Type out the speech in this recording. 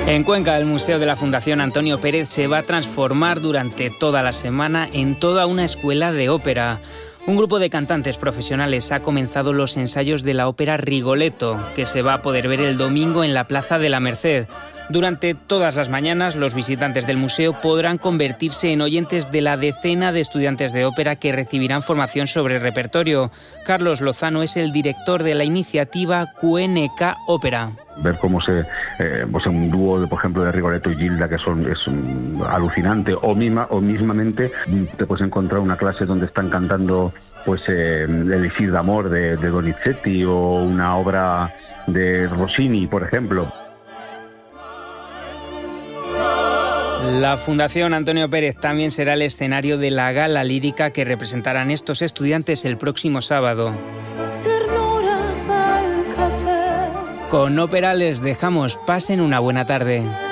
En Cuenca, el Museo de la Fundación Antonio Pérez se va a transformar durante toda la semana en toda una escuela de ópera. Un grupo de cantantes profesionales ha comenzado los ensayos de la ópera Rigoletto, que se va a poder ver el domingo en la Plaza de la Merced. Durante todas las mañanas, los visitantes del museo podrán convertirse en oyentes de la decena de estudiantes de ópera que recibirán formación sobre repertorio. Carlos Lozano es el director de la iniciativa QNK Ópera. Ver cómo un dúo, por ejemplo, de Rigoletto y Gilda, que es alucinante, o mismamente te puedes encontrar una clase donde están cantando el Elixir de Amor de Donizetti o una obra de Rossini, por ejemplo. La Fundación Antonio Pérez también será el escenario de la gala lírica que representarán estos estudiantes el próximo sábado. Con ópera les dejamos. Pasen una buena tarde.